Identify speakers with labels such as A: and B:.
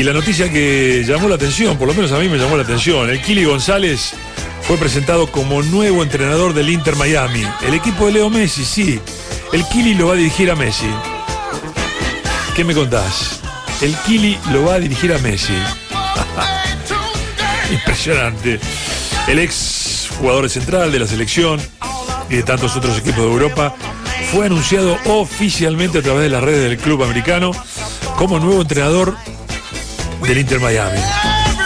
A: Y la noticia que llamó la atención, por lo menos a mí me llamó la atención, el Kili González fue presentado como nuevo entrenador del Inter Miami. El equipo de Leo Messi, sí. El Kili lo va a dirigir a Messi. ¿Qué me contás? El Kili lo va a dirigir a Messi. Impresionante. El ex jugador central de la selección y de tantos otros equipos de Europa fue anunciado oficialmente a través de las redes del club americano como nuevo entrenador del Inter Miami.